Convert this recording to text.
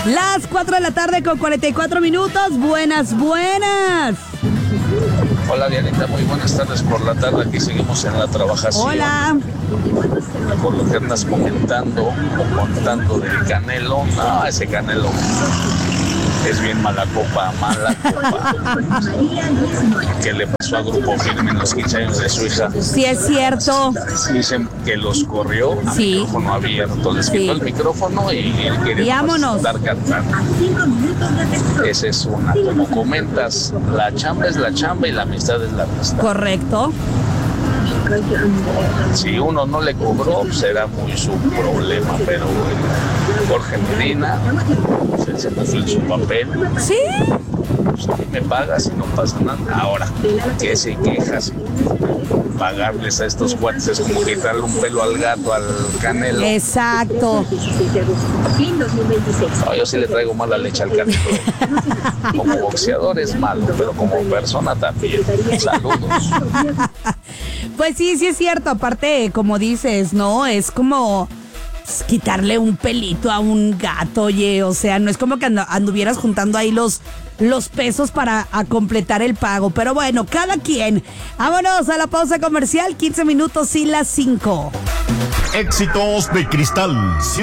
Las 4 de la tarde con 44 minutos. Buenas. Hola Dianita, muy buenas tardes por la tarde, aquí seguimos en la trabajación. Hola. Por lo que andas comentando o contando del Canelo, no, ese Canelo es bien mala copa. ¿Qué le pasó a Grupo Firme en los 15 años de su hija? Sí, es cierto. Dicen que los corrió a micrófono abierto, les quitó el micrófono y quería estar cantando. Esa es una, como comentas, la chamba es la chamba y la amistad es la amistad. Correcto. Si uno no le cobró, será muy su problema, pero Jorge Medina se puso en su papel. Sí. Pues a mí me pagas y no pasa nada. Ahora, ¿qué se quejas? Pagarles a estos cuates es como quitarle un pelo al gato, al Canelo. Exacto. No, yo sí le traigo mala leche al Canelo. Como boxeador es malo, pero como persona también. Saludos. Pues sí es cierto. Aparte, como dices, ¿no? Es como quitarle un pelito a un gato, oye. O sea, no es como que anduvieras juntando ahí los pesos para completar el pago. Pero bueno, cada quien. Vámonos a la pausa comercial, 15 minutos y las 5. Éxitos de Cristal.